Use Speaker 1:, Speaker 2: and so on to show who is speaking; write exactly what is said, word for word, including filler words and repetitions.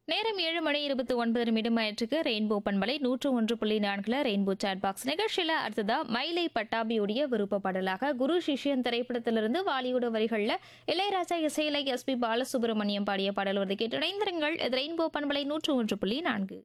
Speaker 1: நேரம் ஏழு மணி இருபத்தி ஒன்பது நிமிடம் ஆயிற்றுக்கு ரெயின்போ பண்பலை நூற்று ஒன்று புள்ளி நான்குல ரெயின்போ சாட் பாக்ஸ் நிகழ்ச்சியில அடுத்ததா மயிலை பட்டாபியுடைய விருப்ப பாடலாக குரு சிஷ்யன் திரைப்படத்திலிருந்து வாலியோட வரிகள்ல இளையராஜா இசையில எஸ் பி பாலசுப்ரமணியம் பாடிய பாடல் வருது கேட்டு இணைந்திருங்கள். இது ரெயின்போ பண்பலை நூற்று ஒன்று புள்ளி நான்கு.